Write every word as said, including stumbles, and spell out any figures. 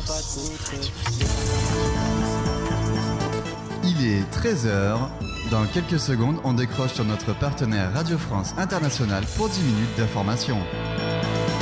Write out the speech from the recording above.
Il est treize heures. Dans quelques secondes, on décroche sur notre partenaire Radio France Internationale pour dix minutes d'information.